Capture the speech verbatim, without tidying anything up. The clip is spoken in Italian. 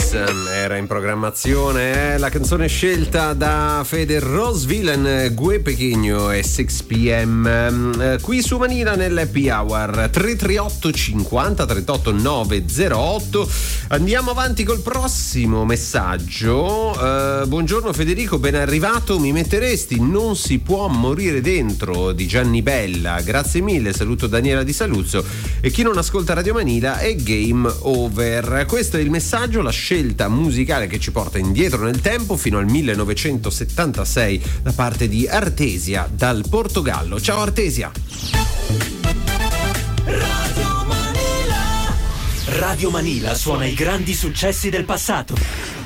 era in programmazione, eh? La canzone scelta da Fede Rosvillain, Gue Pequeño e sei p m eh, qui su Manila nell'Happy Hour. Tre tre otto cinquanta trentotto nove zero otto. Andiamo avanti col prossimo messaggio. eh, buongiorno Federico, ben arrivato. Mi metteresti Non si può morire dentro di Gianni Bella? Grazie mille, saluto Daniela di Saluzzo e chi non ascolta Radio Manila è game over. Questo è il messaggio, la scelta musicale che ci porta indietro nel tempo fino al millenovecentosettantasei da parte di Artesia dal Portogallo. Ciao Artesia. Radio Manila. Radio Manila suona i grandi successi del passato.